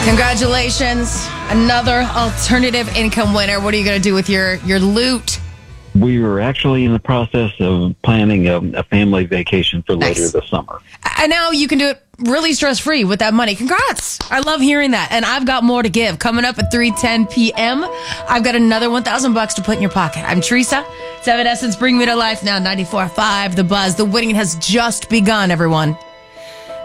Congratulations. Another alternative income winner. What are you going to do with your loot? We were actually in the process of planning a family vacation for later this summer. And now you can do it really stress-free with that money. Congrats. I love hearing that. And I've got more to give. Coming up at 3:10 p.m., I've got another $1,000 to put in your pocket. I'm Teresa. 7 Essence, Bring Me to Life now, 94.5 The Buzz. The winning has just begun, everyone.